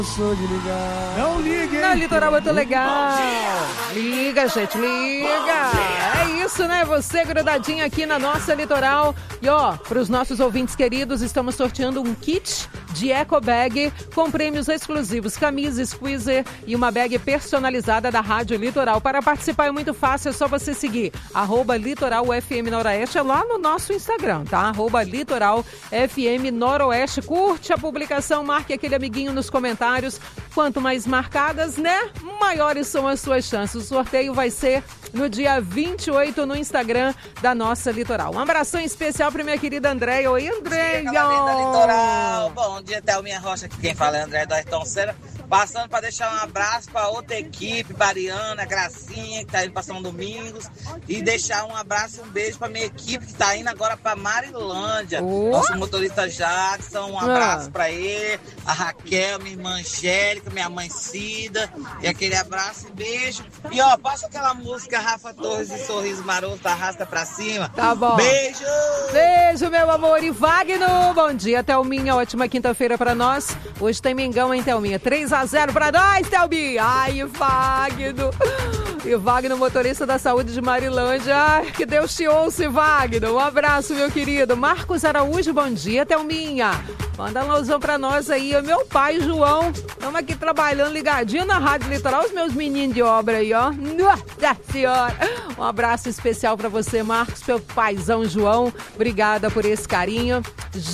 Sou de ligar. Não ligue, hein? Na Litoral muito legal. Liga, gente, liga. É isso, né? Você grudadinho aqui na nossa Litoral. E ó, para os nossos ouvintes queridos, estamos sorteando um kit de eco bag com prêmios exclusivos, camisa, squeezer e uma bag personalizada da Rádio Litoral. Para participar é muito fácil, é só você seguir @LitoralFMNoroeste lá no nosso Instagram, tá? @LitoralFMNoroeste. Curte a publicação, marque aquele amiguinho nos comentários. Quanto mais marcadas, né? Maiores são as suas chances. O sorteio vai ser no dia 28 no Instagram da nossa Litoral. Um abração especial para minha querida Andréia. Oi, Andréia! Bom dia, da Litoral. Bom dia, Thelminha Rocha, aqui quem fala é André do Ayrton Senna. Passando para deixar um abraço para outra equipe, Mariana, Gracinha, que tá indo para São Domingos. E deixar um abraço e um beijo para minha equipe que tá indo agora para Marilândia. Nosso motorista Jackson, um abraço para ele. A Raquel, minha irmã Angélica, minha mãe Cida. E aquele abraço e beijo. E ó, passa aquela música Rafa Torres e Sorriso Maroto, arrasta pra cima. Tá bom. Beijo! Beijo, meu amor. E Wagner, bom dia, Thelminha. Ótima quinta-feira pra nós. Hoje tem Mengão, hein, Thelminha? 3-0 pra nós, Thelminha. Ai, Wagner. E Wagner, motorista da saúde de Marilândia. Ai, que Deus te ouça, Wagner. Um abraço, meu querido. Marcos Araújo, bom dia, Thelminha. Manda um alôzão pra nós aí. O meu pai, João. Estamos aqui trabalhando ligadinho na Rádio Litoral. Os meus meninos de obra aí, ó. Nossa Senhora. Um abraço especial pra você, Marcos, meu paizão João. Obrigada por esse carinho.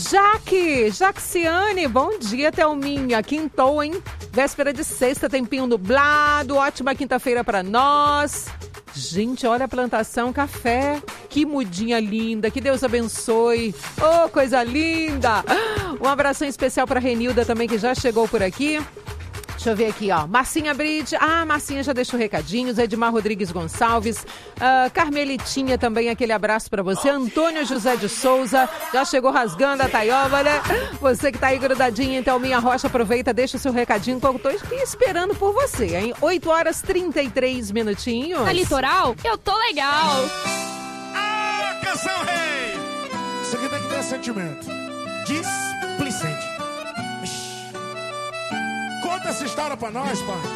Jaxiane, bom dia, Thelminha. Quintou, hein? Véspera de sexta, tempinho nublado. Ótima quinta-feira pra nós. Gente, olha a plantação café. Que mudinha linda. Que Deus abençoe. Oh, coisa linda. Um abração especial para Renilda também, que já chegou por aqui. Deixa eu ver aqui, ó. Marcinha Bride. Ah, Marcinha já deixou recadinhos. Edmar Rodrigues Gonçalves. Carmelitinha também, aquele abraço pra você. Antônio José de Souza. Já chegou rasgando a taioba, né? Você que tá aí grudadinha, então, Minha Rocha, aproveita, deixa o seu recadinho, que eu tô esperando por você, hein? 8h33. Na Litoral, eu tô legal. Ah, canção rei! Isso aqui tem que ter sentimento. Displicente. Conta essa história pra nós, pai.